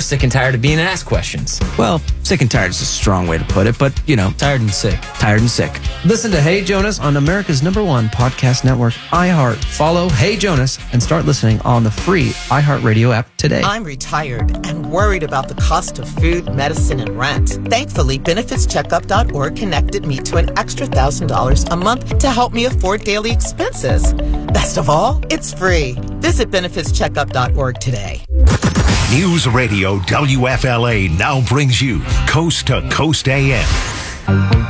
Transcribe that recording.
sick and tired of being asked questions. Well, sick and tired is a strong way to put it, but, Tired and sick. tired and sick. Listen to Hey Jonas on America's #1 podcast network, iHeart. Follow Hey Jonas and start listening on the free iHeartRadio app today. I'm retired and worried about the cost of food, medicine, and rent. Thankfully, BenefitsCheckup.org connected me to an extra $1,000 a month to help me afford daily expenses. Best of all, it's free. Visit BenefitsCheckup.org today. News Radio WFLA now brings you Coast to Coast AM.